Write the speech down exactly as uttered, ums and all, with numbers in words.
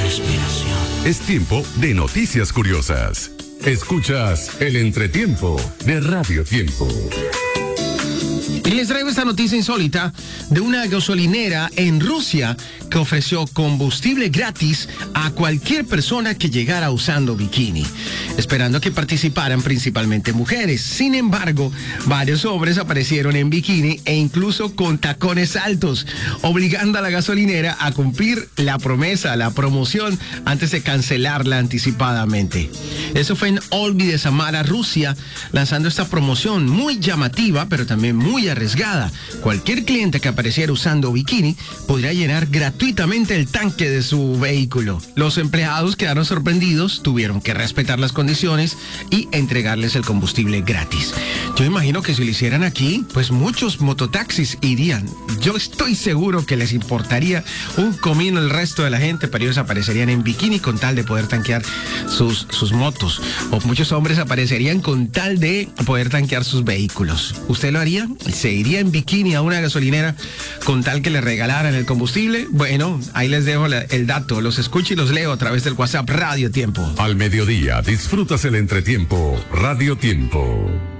respiración. Es tiempo de noticias curiosas. Escuchas el entretiempo de Radio Tiempo. Y les traigo esta noticia insólita de una gasolinera en Rusia que ofreció combustible gratis a cualquier persona que llegara usando bikini, esperando que participaran principalmente mujeres. Sin embargo, varios hombres aparecieron en bikini e incluso con tacones altos, obligando a la gasolinera a cumplir la promesa, la promoción, antes de cancelarla anticipadamente. Eso fue en Olvi de Samara, Rusia, lanzando esta promoción muy llamativa, pero también muy arriesgada. Cualquier cliente que apareciera usando bikini podría llenar gratuitamente el tanque de su vehículo. Los empleados quedaron sorprendidos, tuvieron que respetar las condiciones y entregarles el combustible gratis. Yo imagino que si lo hicieran aquí, pues muchos mototaxis irían. Yo estoy seguro que les importaría un comino el resto de la gente, pero ellos aparecerían en bikini con tal de poder tanquear sus, sus motos. O muchos hombres aparecerían con tal de poder tanquear sus vehículos. ¿Usted lo haría? ¿Se iría en bikini a una gasolinera con tal que le regalaran el combustible? Bueno, ahí les dejo la, el dato. Los escucho y los leo a través del WhatsApp Radio Tiempo. Al mediodía disfrutas el entretiempo Radio Tiempo.